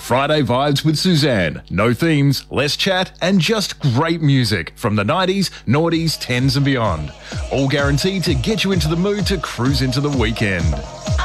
Friday Vibes with Suzanne. No themes, less chat, and just great music from the 90s, noughties, 10s and beyond. All guaranteed to get you into the mood to cruise into the weekend.